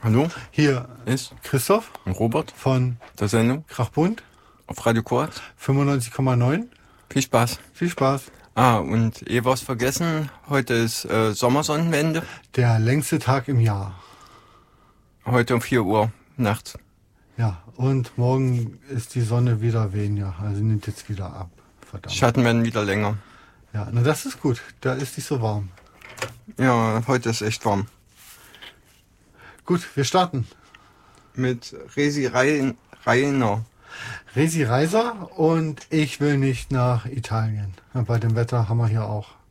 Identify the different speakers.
Speaker 1: Hallo,
Speaker 2: Hier
Speaker 1: ist
Speaker 2: Christoph
Speaker 1: Robert
Speaker 2: von
Speaker 1: der Sendung
Speaker 2: Krachbund
Speaker 1: auf Radio Korax.
Speaker 2: 95,9.
Speaker 1: Viel Spaß.
Speaker 2: Viel Spaß.
Speaker 1: Und was vergessen, heute ist Sommersonnenwende.
Speaker 2: Der längste Tag im Jahr.
Speaker 1: Heute um 4 Uhr nachts.
Speaker 2: Ja, und morgen ist die Sonne wieder weniger, also nimmt jetzt wieder ab. Verdammt.
Speaker 1: Schatten werden wieder länger.
Speaker 2: Ja, na das ist gut, da ist nicht so warm.
Speaker 1: Ja, heute ist echt warm.
Speaker 2: Gut, wir starten.
Speaker 1: Mit Resi Rainer.
Speaker 2: Resi Reiser und ich will nicht nach Italien. Ja, bei dem Wetter haben wir hier auch